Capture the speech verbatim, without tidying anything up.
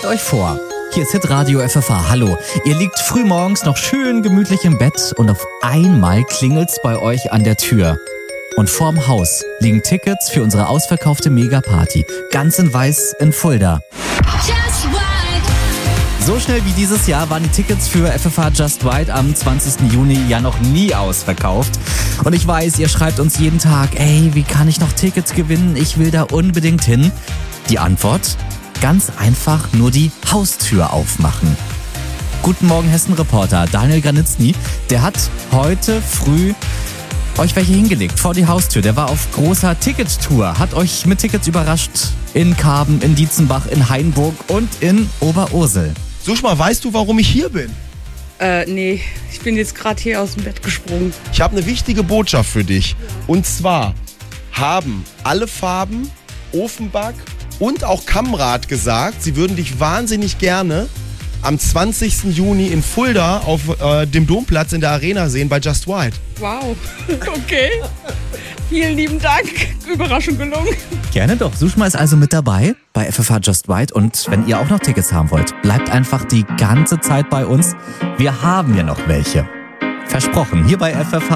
Stellt euch vor, hier ist Hitradio F F H. Hallo. Ihr liegt frühmorgens noch schön gemütlich im Bett und auf einmal klingelt's bei euch an der Tür. Und vorm Haus liegen Tickets für unsere ausverkaufte Megaparty. Ganz in weiß in Fulda. So schnell wie dieses Jahr waren die Tickets für F F H Just Right am zwanzigsten Juni ja noch nie ausverkauft. Und ich weiß, ihr schreibt uns jeden Tag, ey, wie kann ich noch Tickets gewinnen? Ich will da unbedingt hin. Die Antwort? Ganz einfach nur die Haustür aufmachen. Guten Morgen, Hessen-Reporter Daniel Granitzny. Der hat heute früh euch welche hingelegt vor die Haustür. Der war auf großer Tickettour, hat euch mit Tickets überrascht in Karben, in Dietzenbach, in Hainburg und in Oberursel. Suschma, weißt du, warum ich hier bin? Äh, nee, ich bin jetzt gerade hier aus dem Bett gesprungen. Ich habe eine wichtige Botschaft für dich. Und zwar haben alle Farben, Ofenback und auch Kamrad gesagt, sie würden dich wahnsinnig gerne am zwanzigsten Juni in Fulda auf äh, dem Domplatz in der Arena sehen bei Just Right. Wow, okay. Vielen lieben Dank. Überraschung gelungen. Gerne doch. Suschma ist also mit dabei bei F F H Just Right. Und wenn ihr auch noch Tickets haben wollt, bleibt einfach die ganze Zeit bei uns. Wir haben ja noch welche. Versprochen, hier bei F F H.